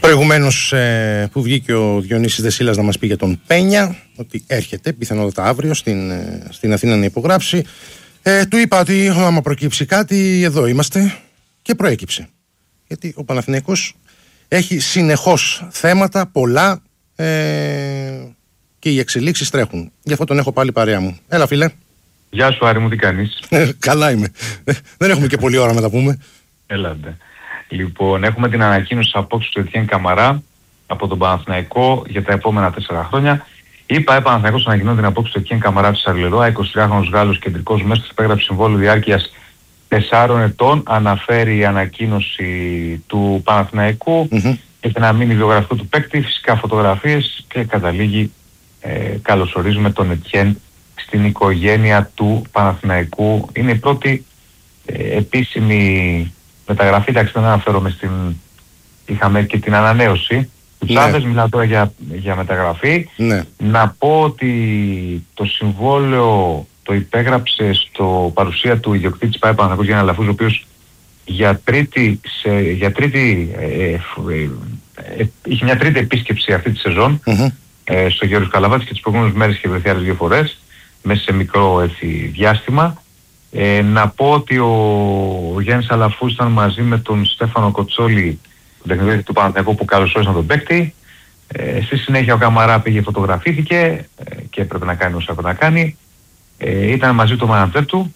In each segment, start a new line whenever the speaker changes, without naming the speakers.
Προηγουμένως που βγήκε ο Διονύσης Δεσίλας να μας πει για τον Πένια, ότι έρχεται πιθανότατα αύριο στην Αθήνα να υπογράψει, του είπα ότι άμα προκύψει κάτι, εδώ είμαστε, και προέκυψε. Γιατί ο Παναθηναϊκός έχει συνεχώς θέματα πολλά και οι εξελίξεις τρέχουν. Γι' αυτό τον έχω πάλι παρέα μου. Έλα, φίλε.
Γεια σου, Άρη μου, τι κάνεις?
Καλά είμαι. Δεν έχουμε και πολλή ώρα να τα πούμε.
Έλατε. Λοιπόν, έχουμε την ανακοίνωση απόψε του Ετιέν Καμαρά από τον Παναθηναϊκό για τα επόμενα 4 χρόνια. Η ΠΑΕ Παναθηναϊκός ανακοινώνει την απόψη του Ετιέν Καμαρά της Σαρλερόα, 23χρονος Γάλλος κεντρικός μέσος, υπέγραψε συμβόλαιο διάρκειας 4 ετών. Αναφέρει η ανακοίνωση του Παναθηναϊκού και να μείνει βιογραφικό του παίκτη, φυσικά φωτογραφίες, και καταλήγει καλωσορίζουμε τον Ετιέν στην οικογένεια του Παναθηναϊκού. Είναι η πρώτη επίσημη μεταγραφή. Εντάξει, δεν αναφέρομαι είχαμε και την ανανέωση του Τσάβες, μιλάω τώρα για μεταγραφή. Να πω ότι το συμβόλαιο το υπέγραψε στο παρουσία του ιδιοκτήτης ΠΑΕ Παναθηναϊκός Γιάννη Αλαφούζου, ο οποίος είχε μια τρίτη επίσκεψη αυτή τη σεζόν στο Γεώργιος Καλαβάτης, και τις προηγούμενες μέρες είχε βρεθεί άλλες 2 φορές μέσα σε μικρό διάστημα. Να πω ότι ο Γιάννης Αλαφούς ήταν μαζί με τον Στέφανο Κοτσόλη, τον τεχνιδιώτη του Παναθηναϊκού, που καλωσόρισαν τον παίκτη. Στη συνέχεια ο Καμαρά πήγε, φωτογραφήθηκε και έπρεπε να κάνει όσα έπρεπε να κάνει. Ήταν μαζί το μάνατζερ του,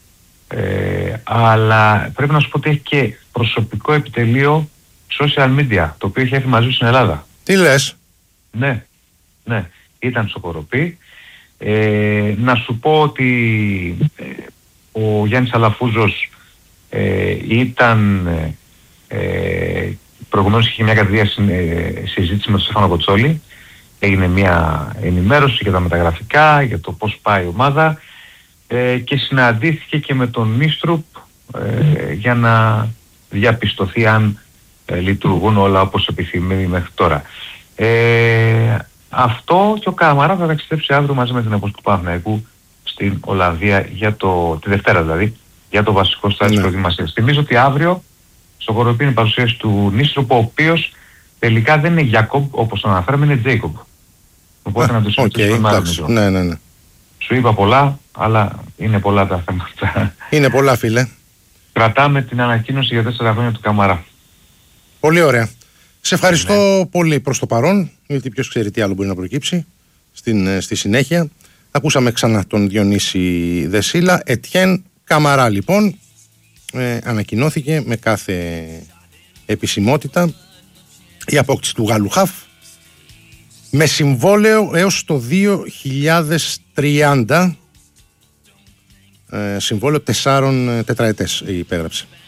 αλλά πρέπει να σου πω ότι έχει και προσωπικό επιτελείο social media, το οποίο έχει έρθει μαζί στην Ελλάδα.
Τι λες?
Ναι, ήταν στο Κοροπή. Να σου πω ότι ο Γιάννης Αλαφούζος ήταν προηγουμένως, είχε μια κατηδία συζήτηση με τον Στέφανο Κοτσόλη. Έγινε μια ενημέρωση για τα μεταγραφικά, για το πώς πάει η ομάδα, και συναντήθηκε και με τον Νίστρουπ για να διαπιστωθεί αν λειτουργούν όλα όπως επιθυμεί μέχρι τώρα. Αυτό, και ο Καμαρά θα ταξιδέψει αύριο μαζί με την αποστολή του Παναθηναϊκού στην Ολλανδία τη Δευτέρα δηλαδή, για το βασικό στάδιο της προετοιμασίας. Θυμίζω ότι αύριο στο Κοροπή είναι η παρουσίαση του Νίστρουπ, ο οποίος τελικά δεν είναι Γιακόμπ όπως τον αναφέραμε, είναι Τζέικομπ. Οπότε να το συζητήσουμε.
Ναι.
Σου είπα πολλά, αλλά είναι πολλά τα θέματα.
Είναι πολλά, φίλε.
Κρατάμε την ανακοίνωση για 4 χρόνια του Καμαρά.
Πολύ ωραία. Σε ευχαριστώ πολύ προς το παρόν, γιατί ποιος ξέρει τι άλλο μπορεί να προκύψει στη συνέχεια. Ακούσαμε ξανά τον Διονύση Δεσίλα. Ετιέν Καμαρά, λοιπόν, ανακοινώθηκε με κάθε επισημότητα η απόκτηση του Γάλλου χαφ με συμβόλαιο έως το 2030, συμβόλαιο 4 τετραετές υπέγραψε.